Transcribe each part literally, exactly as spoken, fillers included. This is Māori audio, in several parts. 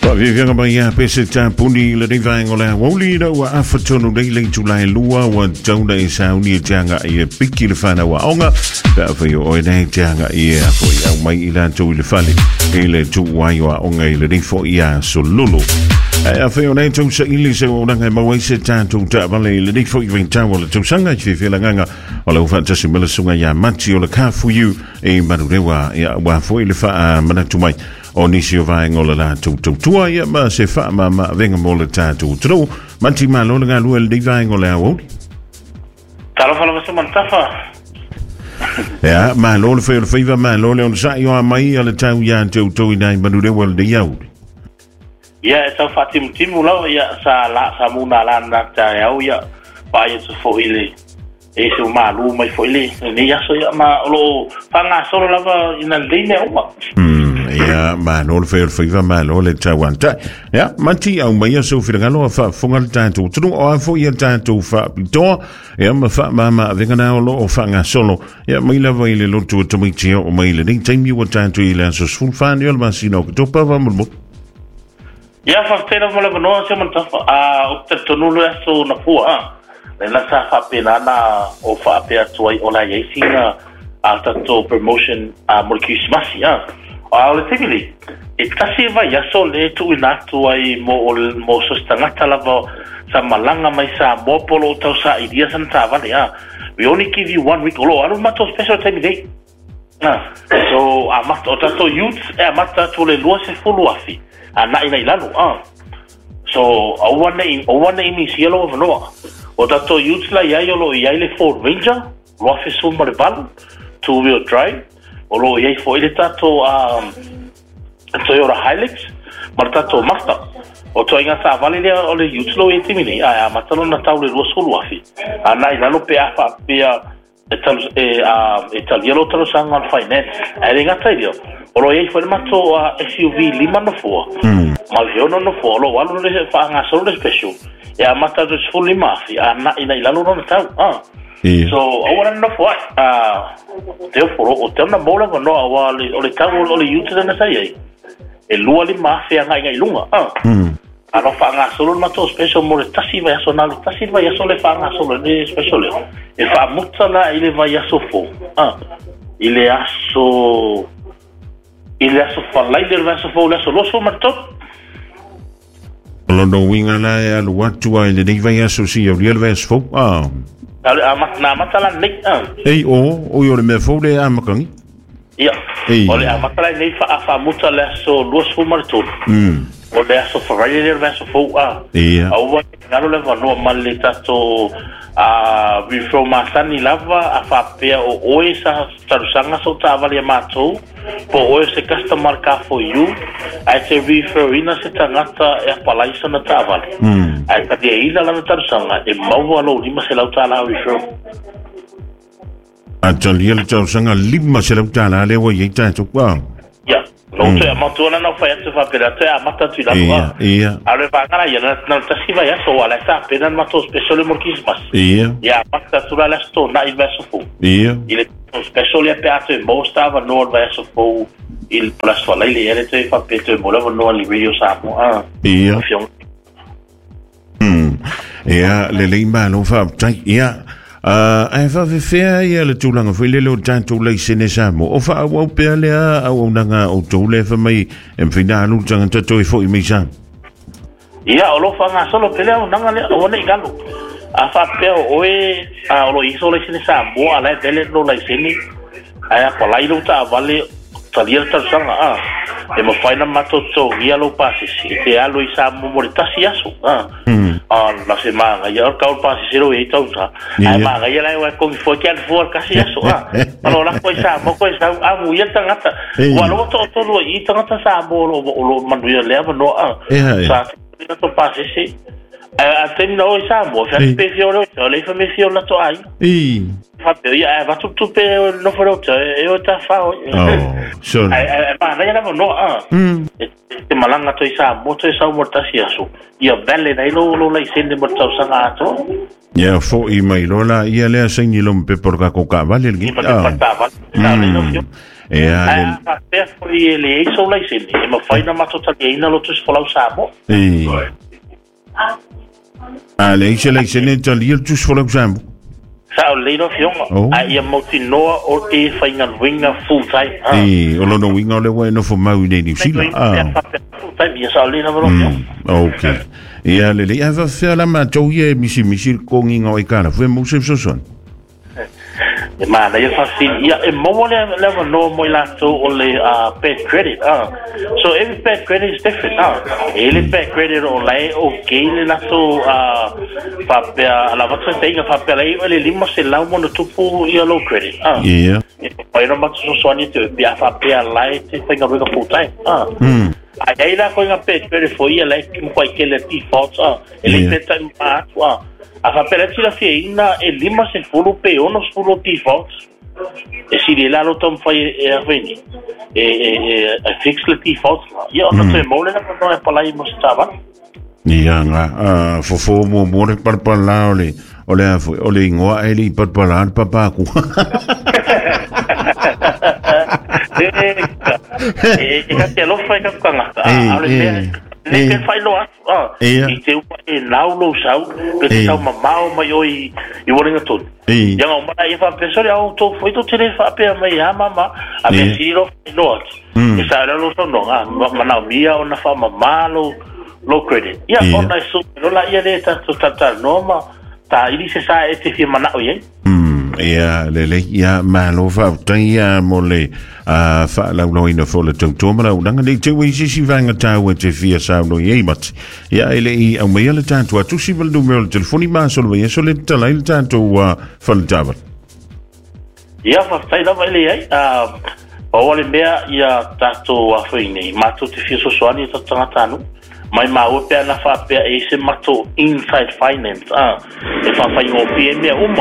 Wa vivianga mai ya pese ta puni le dei vai ngola woli da wa afatonu dei le July lua wa tauna e sauni tanga e piki le fana wa onga da fa yo o nei tanga e fo ya mai ila tu le fale e le tu wa yo onga le dei fo ya so lulu a fa yo nei tu sa ili se o nanga ma wai se ta tu ta vale le dei fo i venta wala tu sanga fi fi la nganga wala ufa ta simela sunga ya mati o le ka fu you e marurewa ya wa fo ile fa mana tu mai o nisi o vai ngola la tu tu tua ia ma se fa ma ma venga mo le tatu tro manti ma lo nga luel di vai ngola o talo fa lo so man tafa ya ma lo le fe fe ma lo le on sa yo mai ale tau ya tu tu dai ma du de wel de ya ya sa fatim timu lo ya sa la sa muna la na ta ya ya pa ya so fo ile e se ma lu mai fo ile ni ya so ya ma lo fa nga so la va ina dine o ya ma no le fe fe ma lo le tawanta ya manti au mai so fi ngalo fa fonga tanto tu o fo ya tanto fa pito ya ma fa ma ma venga na lo o fa nga solo ya mai la vai le lo tu to mi tio o mai le ding time you tanto ile so sul fan yo ma sino to pa va mo ya fa tena mo le no se man ta a o te tonu lo so na fu a le na sa fa pena na o fa pe atuai o la ye sina a tanto promotion a mo Christmas ya ale tigili e tasi va ya so le tu ina tu ai mo mo so stangata lava sa malanga mai sa mo polo tau sa idea san ta vale ya we only give you one week lo alu mato special time day ah so a mato tato youth e mata tu le lo se fulu afi ana ina ilalo ah so o wana in o wana in sielo no o tato youth la ya yo lo ya le Ford Ranger lo afi so mo bal two wheel drive olo ye fo ile tato um Toyota Hilux martato Mazda o to inga sa vale le o le utlo e timini a matalo na tau le rosulu afi ana ina no pe afa pe etal e a italiano tro sanga finance e ringa taio olo ye fo mato S U V lima no fo mal yo no no fo lo walo le fa nga solo special e a matato fully mafi ana ina ilalo no tau ah Yeah. So I want to know what uh therefore o te na bola no awa le o le tau o le youth na sai ai e lua le mafia nga nga ilunga ah mm ano fa nga solo na to special mo le tasi va so na le tasi va so le fa nga solo le special e fa mutala ile va ya so fo ah ile aso ile aso fa la ile va so fo le so lo so marto lo no winga la ya lo watu ai le dei va ya so si o le va so ah a na matala nik ah ei o o yo le me fo le amakangi ia ole a matala nei fa fa mutala so lo so marto mm o le so fa vai le va so fo ah ia o wa ngalo le va no male tato a vi fro masani lava a fa pe o oi sa tarusanga so ta vale mato po oi se customer ka for you ai se vi fro ina se tangata e palai so na ta vale mm ai ka de ila la tarusanga e mau alo lima se la ta la vi fro a tali le tarusanga lima se la ta la le wa ye ta to kwa ya lo te amato na no fa te fa per te amata tu la ia ia ale va ngara ya na ta si va ya so ala sa pena mato special mo Christmas ia ya amata tu la sto na il verso fu ia il special ya pe mo stava no il verso fu il plus fa lei le te fa pe te mo la no il video sa mo ah ia mm ia le le ma no fa tai ia Uh, ai fa fe fe ia le tulanga foi le lo tanto le sene samo o fa o pe le a o nanga o to le fa mai en fina lu tanga to foi mi sa ia o lo fa nga solo pe le o nanga le o ne galo a fa pe o e a lo iso le sene samo ala dele no le sene ai a pala ilu ta vale talia ta sanga ah e mo faina mato to ia lo pasi te alo isa mo moritasi aso ah ah la semana ya ka o pasi zero e tau sa ai ma ga ia wa con fo que al for casi aso ah no la coisa mo coisa a mu ia tangata wa lo to to lo i tangata sa mo lo lo manu ia le no ah sa to pasi si a tem no isa mo fa pe fio lo le fa me fio la to ai e fa pe ia va tu tu pe no foro te e o ta fa o so ai ai ma na ia no ah te malanga to isa mo to isa mo ta si aso ia belle dai lo lo lai sende mo ta sanga to ia fo i mai lo la ia le asengi lo pe por ka ko ka vale el ah e a a te foi le iso lai sin e ma fai na mato ta ina lo tus folau samo e a le se le se ne ta li tus folau samo sa o le no fiong a ia mo ti no o te fai na winga full time e o lo no winga le wa no fo mau ne ni sila ah full time ia sa le na ro okay e a le le a va fa la ma to ye misi misi ko nginga o ikana fo mo se so son e mana ia fasil ia e mo le le no mo la to o le uh, pet credit ah so every pet credit is different ah ele pet credit o lai o ke le la to uh, pa pe ala vata tenga pa pe lai ele lima se la mo no tupu ia low credit ah yeah pa ina ma so so ni te pia pa pe lai te tenga ro full time ah mm ai la ko nga pet credit fo ia lai ki mo ke le default ah ele pet time ah a fa per la fieina e lima se fulu pe ono fulu default e si le la lo tom fai e aveni e e fix le default io non so mole na no e pala i mo stava ia nga fo fo mo mo re par par la ole ole ole ngoa ele par par la papa ku e e ka te lo fai ka kanga ale ne ke fai lo ah i te e laulo sau ke te sau mamao mai oi i woringa ton ia nga mara i fa pesori au to foi to tele fa pe mai a mama a me siro no e sa lo so no ah mana mia ona fa mamalo low credit ia ona so no la ia de ta to ta no ma ta i se sa e te fi mana oi ia le le ia malo fa ia mo le a fa la no ina fo le tonto ma la nga le te wi si si vanga ta we te fia sa no ye mat ia ele i au me le tanto tu si vel do me le telefoni ma so le so le tala il tanto wa fa le tava ia fa stai la vai le ai a o le mea ia tato wa fine ma tu te fia so so ani ta tanga no mai ma o pe na fa pe e se mato inside finance ah e fa fa yo pe me uma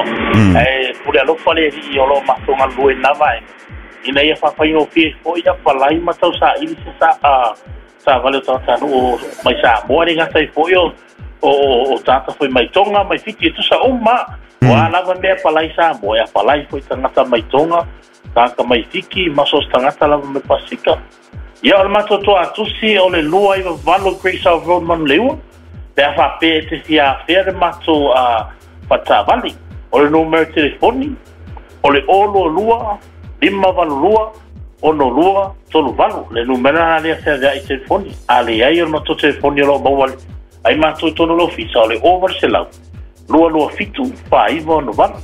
e pure lo fale io lo mato nga lo na vai ina ia fa fa yo pe fo ia fa lai mato sa ili se sa a sa vale ta sa no mai sa mo ri nga sai fo yo o o tata foi mai tonga mai fiti tu sa uma wa la va me fa lai sa mo ia fa lai foi tanga ta mai tonga ta ka mai fiki maso tanga ta la me pasika ia o mato to atusi o le lua i valo Grace of Road man leu pe fa pe te sia fer mato a pata vali o le numero telefoni o le olo lua lima valo lua o no lua tolu valo le numero na le se da i telefoni ale ai o mato telefoni lo bawal ai mato to no fisa o le over selau lua lua fitu fa ivo no valo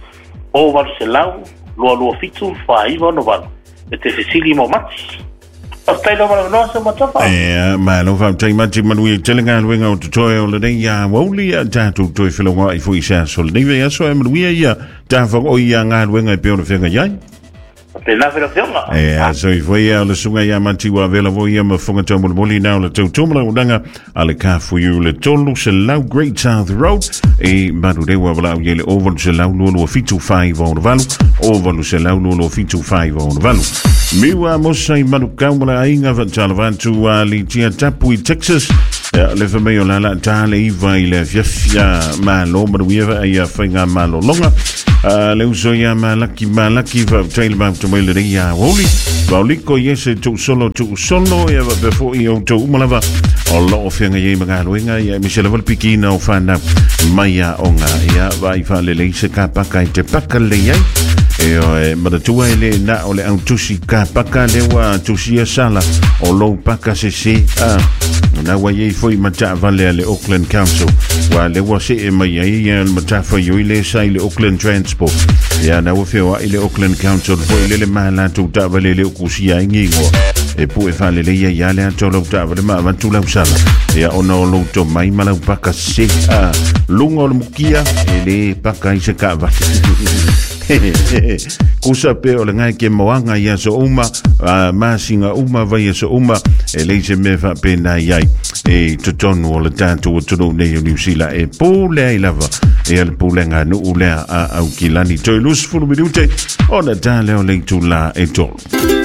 over selau lua lua fitu fa ivo no valo e te fesili mo mati stai lo no so mo tofa eh ma lo fa tai ma ti ma lui telinga lo nga to toy o le ya woli a ta to to filo wa i fu i sa so le ya so em lui ya ta fa o ya nga lo nga pe o fe nga ya pe na fe lo eh so i fu ya le sunga ya ma ti wa vela vo ya ma funga to mo moli na le to to mo nga ale ka fu you le tolu se lau Great South Road e ma do de wa bla ye le over se lau no lo fitu five on valu over se lau no lo fitu five on valu miwa mosai manu kaumala inga vatala vantu a li tia Tapui Texas le fameo la la tale iva ile fiafia ma lo maruiva ia fainga malo longa le uso ya malaki malaki va tail ba to mele ya woli Pauliko yese tu solo tu solo ya before io tu malava o lo fianga ye manga luenga ya Michelle Valpikina o fana maya onga ya vai fa le le se kapa kai te pakale ya e o ma tu ele na o le autusi ka pakale wa tusi sala o lo paka se se ah na wa ye foi mata vale le Auckland Council wa le wa se e mai ya mata fa yo ile sai le Auckland Transport ya na wa fe wa ile Auckland Council foi le mala tu ta vale le kusia ngingo e pu e fale le ya ya le tolo ta vale ma va tu la usala ya ono lo to mai mala paka se ah lungo le mukia e le paka i se ka va kusa pe o le ngai ke moanga ia so uma masinga uma vai so uma e le se me fa pe na yai e to tonu o le tanto o tonu ne New Zealand e pole i lava e al pulenga no ule a au kilani to ilus fu minute ona tale o le tu la e tolu